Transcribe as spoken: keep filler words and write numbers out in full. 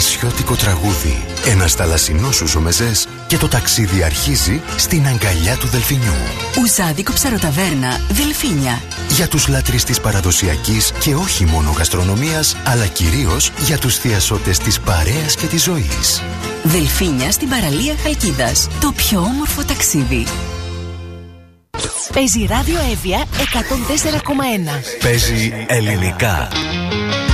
νησιώτικο τραγούδι. Ένας θαλασσινός ουζομεζές και το ταξίδι αρχίζει στην αγκαλιά του Δελφινιού. Ουζάδικο ψαροταβέρνα Δελφίνια. Για τους λάτρεις της παραδοσιακής και όχι μόνο γαστρονομίας, αλλά κυρίως για τους θειασότες της παρέας και της ζωής. Δελφίνια στην παραλία Χαλκίδας. Το πιο όμορφο ταξίδι. Παίζει Ράδιο Εύβοια εκατόν τέσσερα κόμμα ένα. Παίζει ελληνικά.